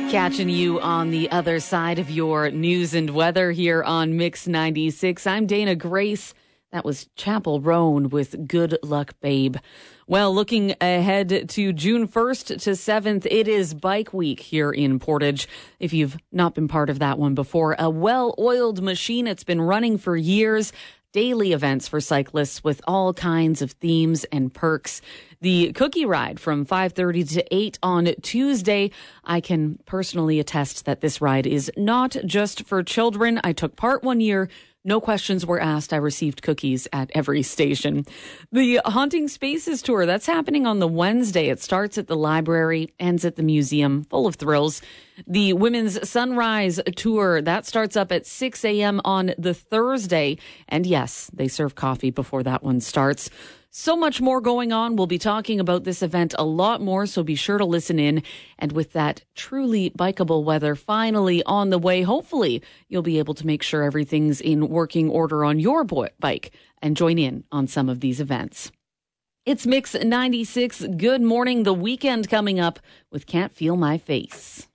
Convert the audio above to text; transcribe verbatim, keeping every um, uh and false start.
Catching you on the other side of your news and weather here on Mix ninety-six. I'm Dana Grace. That was Chapel Roan with Good Luck Babe. Well, looking ahead to June first to seventh, it is Bike Week here in Portage. If you've not been part of that one before, a well-oiled machine. It's been running for years. Daily events for cyclists with all kinds of themes and perks. The cookie ride from five thirty to eight on Tuesday. I can personally attest that this ride is not just for children. I took part one year. No questions were asked. I received cookies at every station. The Haunting Spaces Tour, that's happening on the Wednesday. It starts at the library, ends at the museum, full of thrills. The Women's Sunrise Tour, that starts up at six a.m. on the Thursday. And yes, they serve coffee before that one starts. So much more going on. We'll be talking about this event a lot more, so be sure to listen in. And with that truly bikeable weather finally on the way, hopefully you'll be able to make sure everything's in working order on your bike and join in on some of these events. It's Mix ninety-six. Good morning. The weekend coming up with Can't Feel My Face.